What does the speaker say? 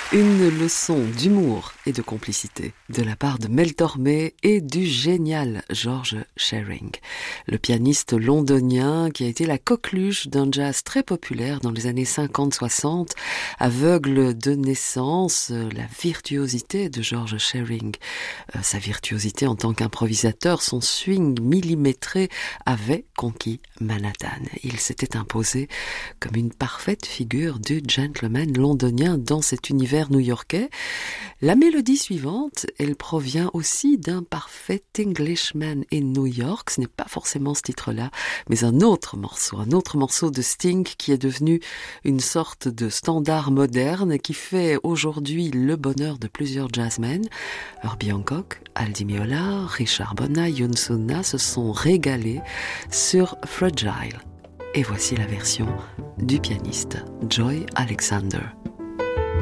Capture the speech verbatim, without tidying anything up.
Une leçon d'humour et de complicité de la part de Mel Tormé et du génial George Shearing, le pianiste londonien qui a été la coqueluche d'un jazz très populaire dans les années cinquante soixante. Aveugle de naissance, la virtuosité de George Shearing, euh, sa virtuosité en tant qu'improvisateur, son swing millimétré avait conquis Manhattan. Il s'était imposé comme une parfaite figure du gentleman londonien dans cet univers new-yorkais. La mélodie suivante, elle provient aussi d'un parfait Englishman in New York. Ce n'est pas forcément ce titre-là, mais un autre morceau, un autre morceau de Sting qui est devenu une sorte de standard moderne qui fait aujourd'hui le bonheur de plusieurs jazzmen. Herbie Hancock, Al Di Meola, Richard Bona, Younsouna se sont régalés sur Fragile. Et voici la version du pianiste Joy Alexander.